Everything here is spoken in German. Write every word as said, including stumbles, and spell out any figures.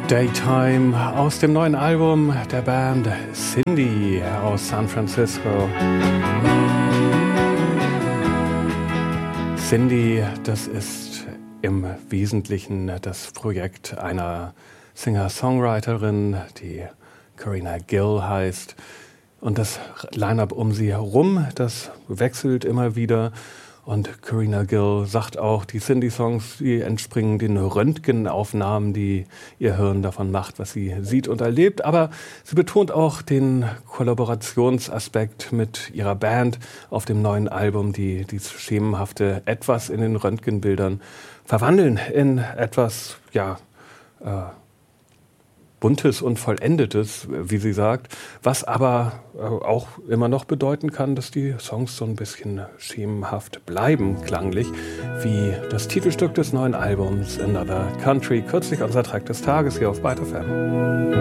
Daytime aus dem neuen Album der Band Cindy aus San Francisco. Cindy, das ist im Wesentlichen das Projekt einer Singer-Songwriterin, die Karina Gill heißt. Und das Line-up um sie herum, das wechselt immer wieder. Und Karina Gill sagt auch, die Cindy-Songs, die entspringen den Röntgenaufnahmen, die ihr Hirn davon macht, was sie sieht und erlebt. Aber sie betont auch den Kollaborationsaspekt mit ihrer Band auf dem neuen Album, die dieses schemenhafte Etwas in den Röntgenbildern verwandeln in etwas, ja, äh, Buntes und Vollendetes, wie sie sagt, was aber äh, auch immer noch bedeuten kann, dass die Songs so ein bisschen schemenhaft bleiben, klanglich, wie das Titelstück des neuen Albums Another Country, kürzlich unser Track des Tages hier auf Byte F M.